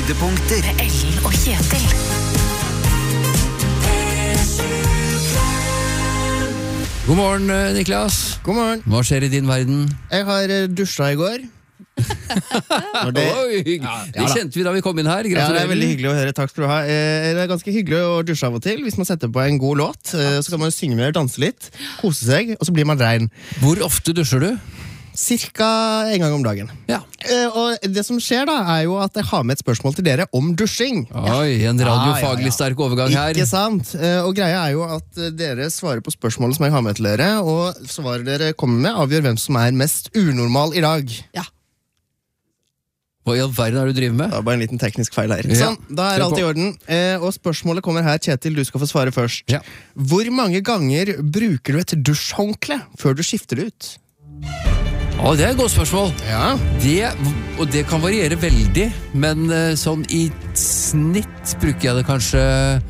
Høydepunkter med Ellen og Kjetil. God morgen, Niklas. God morgen. Hva skjer i din verden? Jeg har dusja i går. Oi, det kjente vi da vi kom inn her. Ja, det Gratulerer. er veldig hyggelig å høre. Takk skal du ha. Det er ganske hyggelig å dusje av og til. Hvis man setter på en god låt, så kan man synge med, danse litt, kose seg, og så blir man rein. Hvor ofte dusjer du? Cirka en gang om dagen. Ja. Og det som skjer da, er jo at jeg har med et spørsmål til dere om dusjing. Oi, en radiofaglig sterk overgang her. Ikke sant? Og greia er jo at dere svarer på spørsmålet som jeg har med til dere, og svaret dere kommer med avgjør hvem som er mest unormal i dag. Ja. Hva i all verden er det du driver med? Det var bare en liten teknisk feil her. Ja. Sånn, da er alt i orden. Og spørsmålet kommer her, Kjetil, du skal få svare først. Ja. Hvor mange ganger bruker du et dusjhåndkle før du skifter det ut? Å, det er et godt spørsmål. Ja. Og det kan variere veldig, men sånn i snitt bruker jeg det kanskje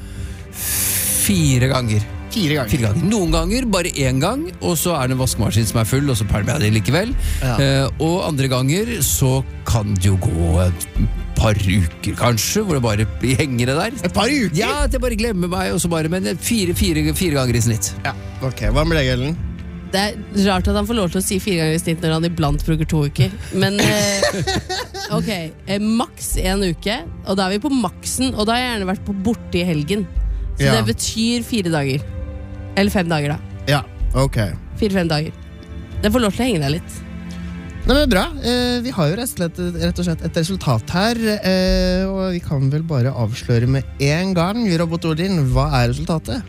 4 ganger. 4 ganger. 4 ganger. Noen ganger bare 1 gang, og så er det en vaskemaskin som er full, og så pælmer jeg det likevel. Ja. Og andre ganger så kan det jo gå et par uker kanskje, hvor det bare henger det der. Et par uker? Ja, at jeg bare glemmer meg, og så bare, men 4 ganger i snitt. Ja. Ok, hva med deg, Ellen? Det er rart at han får lov til å si 4 ganger i snitt når han iblant bruker 2 uker. Men ok, maks 1 uke, og da er vi på maksen, og da har jeg gjerne vært på borte i helgen. Så Ja. det betyr 4 dager. Eller 5 dager da. Ja, ok. 4-5 dager. Det får lov til å henge deg litt. Nei, men bra. Vi har jo rett og slett et resultat her, og vi kan vel bare avsløre med en gang, Robot Odin, hva er resultatet?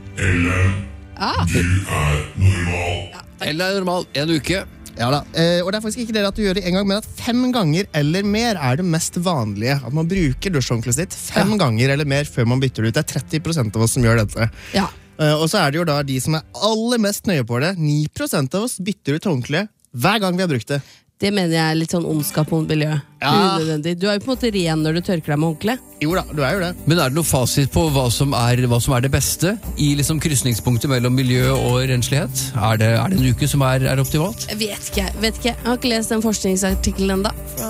Eller er normal 1 uke. Ja da, og det er faktisk ikke det at du gjør det en gang, men at 5 ganger eller mer er det mest vanlige. At man bruker dusjhåndkleet sitt 5 ganger eller mer før man bytter det ut. Det er 30% av oss som gjør dette. Ja. Og så er det jo da de som er aller mest nøye på det. 9% av oss bytter ut håndkle hver gang vi har brukt det. Det mener jeg er litt sånn ondskap mot miljøet. Ja. Unødvendig. Du er jo på en måte ren når du tørker deg med håndkle. Jo da, du er jo det. Men er det noe fasit på hva som er det beste i liksom krysningspunktet mellom miljø og renslighet? Er det en uke som er optimalt? Jeg vet ikke. Jeg har ikke lest den forskningsartikkelen enda.